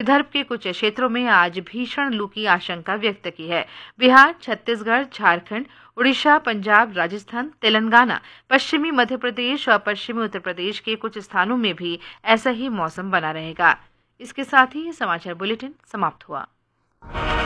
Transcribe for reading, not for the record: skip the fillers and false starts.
विदर्भ के कुछ क्षेत्रों में आज भीषण लू की आशंका व्यक्त की है। बिहार, छत्तीसगढ़, झारखंड, उड़ीसा, पंजाब, राजस्थान, तेलंगाना, पश्चिमी मध्य प्रदेश और पश्चिमी उत्तर प्रदेश के कुछ स्थानों में भी ऐसा ही मौसम बना रहेगा। इसके साथ ही ये समाचार बुलेटिन समाप्त हुआ।